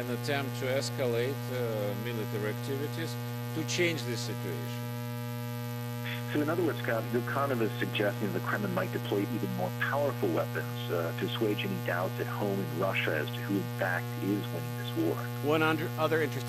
an attempt to escalate military activities to change this situation. So in other words, Scott, you're kind of suggesting the Kremlin might deploy even more powerful weapons to assuage any doubts at home in Russia as to who in fact is winning this war. One other interesting